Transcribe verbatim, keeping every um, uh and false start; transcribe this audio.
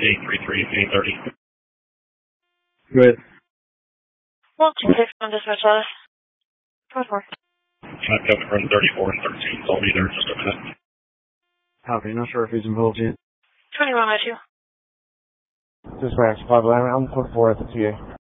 eight three three, eight thirty. Good. Well, two six on dispatch lattice. twenty-four. I'm coming from thirty-four and thirteen, so I'll be there in just a minute. Copy, not sure if he's involved yet. twenty-one by two. Dispatch, five eleven, I'm looking for at the T A.